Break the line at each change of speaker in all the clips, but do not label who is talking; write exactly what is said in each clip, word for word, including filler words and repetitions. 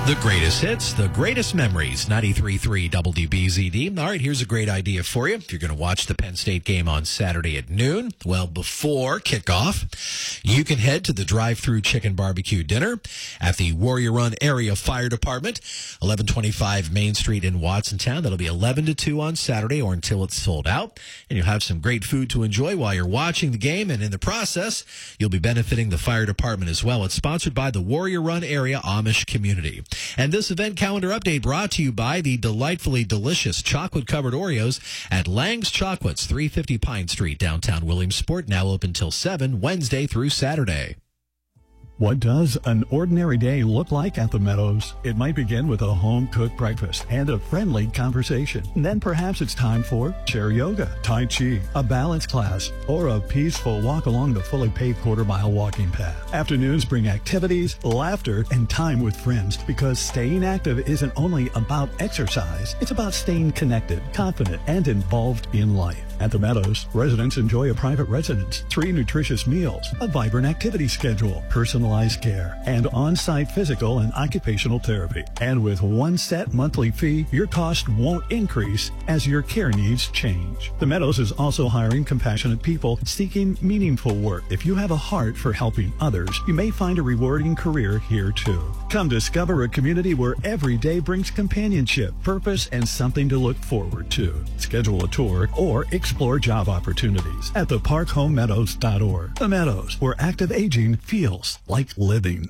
The greatest hits, the greatest memories, ninety-three point three W B Z D. All right, here's a great idea for you. If you're going to watch the Penn State game on Saturday at noon, well, before kickoff, you can head to the drive-through chicken barbecue dinner at the Warrior Run Area Fire Department, eleven twenty-five Main Street in Watsontown. That'll be eleven to two on Saturday or until it's sold out. And you'll have some great food to enjoy while you're watching the game. And in the process, you'll be benefiting the fire department as well. It's sponsored by the Warrior Run Area Amish Community. And this event calendar update brought to you by the delightfully delicious chocolate-covered Oreos at Lang's Chocolates, three fifty Pine Street, downtown Williamsport, now open till seven, Wednesday through Saturday.
What does an ordinary day look like at the Meadows? It might begin with a home-cooked breakfast and a friendly conversation. Then perhaps it's time for chair yoga, tai chi, a balance class, or a peaceful walk along the fully paved quarter-mile walking path. Afternoons bring activities, laughter, and time with friends because staying active isn't only about exercise. It's about staying connected, confident, and involved in life. At the Meadows, residents enjoy a private residence, three nutritious meals, a vibrant activity schedule, personalized care, and on-site physical and occupational therapy. And with one set monthly fee, your cost won't increase as your care needs change. The Meadows is also hiring compassionate people seeking meaningful work. If you have a heart for helping others, you may find a rewarding career here too. Come discover a community where every day brings companionship, purpose, and something to look forward to. Schedule a tour or explore job opportunities at the park home meadows dot org. The Meadows, where active aging feels like living.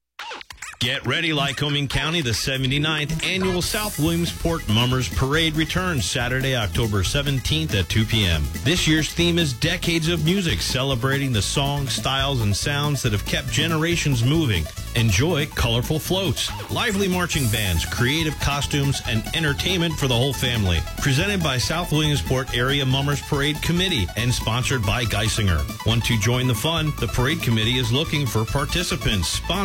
Get ready, Lycoming County. The seventy-ninth Annual South Williamsport Mummers Parade returns Saturday, October seventeenth at two p.m. This year's theme is Decades of Music, celebrating the songs, styles, and sounds that have kept generations moving. Enjoy colorful floats, lively marching bands, creative costumes, and entertainment for the whole family. Presented by South Williamsport Area Mummers Parade Committee and sponsored by Geisinger. Want to join the fun? The Parade Committee is looking for participants. Sponsored